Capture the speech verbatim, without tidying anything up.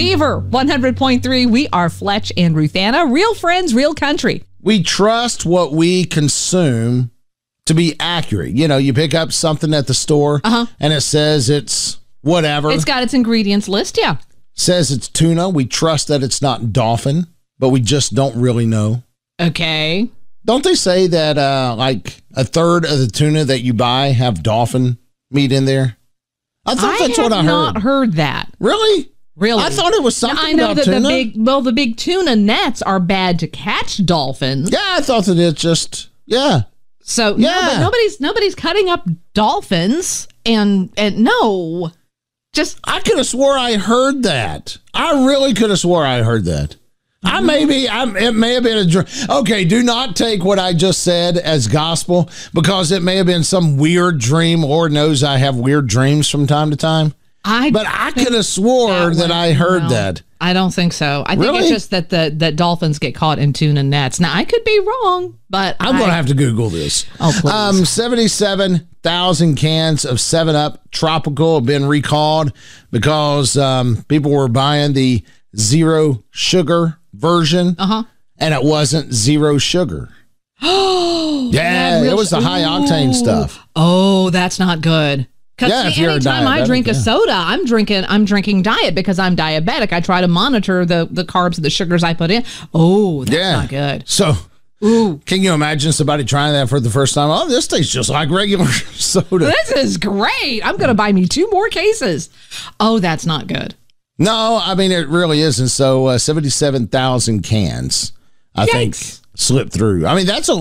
Beaver one hundred point three. We are Fletch and Ruthanna. Real friends, real country. We trust what we consume to be accurate. You know, you pick up something at the store uh-huh. and it says it's whatever. It's got its ingredients list, yeah. Says it's tuna. We trust that it's not dolphin, but we just don't really know. Okay. Don't they say that uh, like a third of the tuna that you buy have dolphin meat in there? I thought I that's have what I heard. not heard that. Really? Really? I thought it was something now, I know about that tuna. the big, well, the big tuna nets are bad to catch dolphins. Yeah, I thought that it just, yeah. So, yeah. no, but nobody's nobody's cutting up dolphins, and and no. Just I could have swore I heard that. I really could have swore I heard that. I may be, I, it may have been a dream. Okay, do not take what I just said as gospel, because it may have been some weird dream. Lord knows I have weird dreams from time to time. I but I could have swore that, that I heard no, that. I don't think so. I really? think it's just that the that dolphins get caught in tuna nets. Now, I could be wrong, but I'm going to have to Google this. Oh, please. Um, seventy-seven thousand cans of seven up Tropical have been recalled because um, people were buying the zero sugar version, uh-huh. and it wasn't zero sugar. Oh, yeah, it was the high octane stuff. Oh, that's not good. Because yeah, see, anytime I drink a yeah. soda, I'm drinking I'm drinking diet because I'm diabetic. I try to monitor the, the carbs and the sugars I put in. Oh, that's yeah. not good. So, ooh, can you imagine somebody trying that for the first time? Oh, this tastes just like regular soda. This is great. I'm going to buy me two more cases. Oh, that's not good. No, I mean, it really isn't. So, uh, seventy-seven thousand cans, I Yikes. think, slipped through. I mean, that's a